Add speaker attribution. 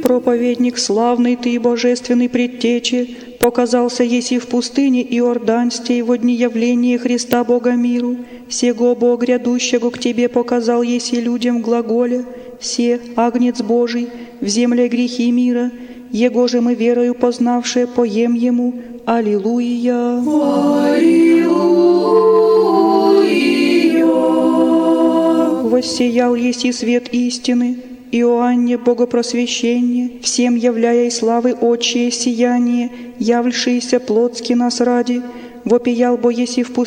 Speaker 1: проповедник славный ты и божественный предтече, показался еси в пустыне Иорданстей во дни явления Христа Бога миру, сего Бог грядущего к тебе показал еси людям в глаголе, се, агнец Божий, в земле грехи мира, его же мы верою познавшие поем ему. Аллилуйя! Аллилуйя! Воссиял еси свет истины, Иоанне богопросвещение, всем являя и славы отчие сияние, являвшиеся плотски нас ради, вопиял бо еси в пустыне